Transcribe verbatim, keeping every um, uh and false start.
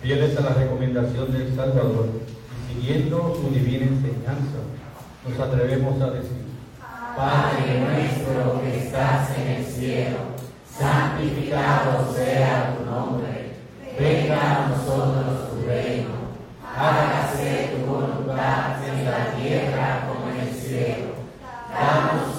Fieles a la recomendación del Salvador y siguiendo su divina enseñanza, nos atrevemos a decir: Padre nuestro que estás en el cielo, santificado sea tu nombre. Venga a nosotros tu reino.